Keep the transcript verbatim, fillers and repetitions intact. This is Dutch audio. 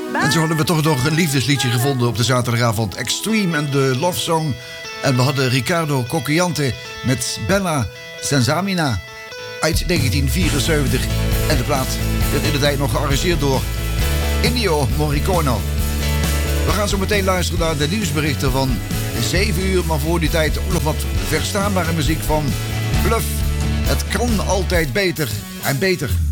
En zo hadden we toch nog een liefdesliedje gevonden op de zaterdagavond. Extreme en de Love Song. En we hadden Ricardo Cocchiante met Bella Sensamina uit negentien vierenzeventig. En de plaat werd in de tijd nog gearrangeerd door Ennio Morricone. We gaan zo meteen luisteren naar de nieuwsberichten van zeven uur. Maar voor die tijd ook nog wat verstaanbare muziek van Bluff. Het kan altijd beter en beter.